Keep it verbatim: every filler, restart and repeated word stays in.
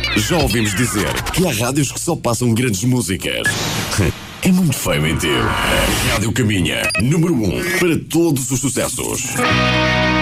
Já ouvimos dizer que há rádios que só passam grandes músicas. É muito feio em teu. A Rádio Caminha, número um para todos os sucessos.